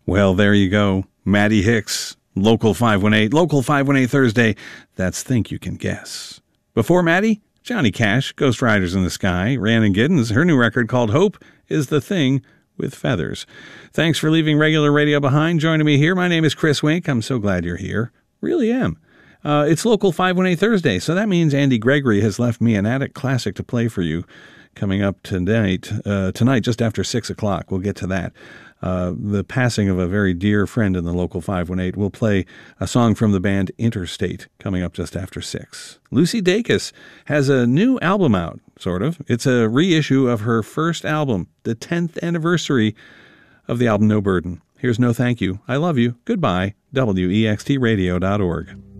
Well, there you go. Maddie Hicks, Local 518. Local 518 Thursday. That's Think You Can Guess. Before Maddie, Johnny Cash, Ghost Riders in the Sky. Rhiannon Giddens, her new record called Hope is the Thing with Feathers. Thanks for leaving regular radio behind. Joining me here, my name is Chris Wink. I'm so glad you're here. Really am. It's Local 518 Thursday, so that means Andy Gregory has left me an Attic classic to play for you coming up tonight just after 6 o'clock. We'll get to that. The passing of a very dear friend in the Local 518. We'll play a song from the band Interstate coming up just after 6. Lucy Dacus has a new album out, sort of. It's a reissue of her first album, the 10th anniversary of the album No Burden. Here's No Thank You, I Love You, Goodbye, WEXTradio.org.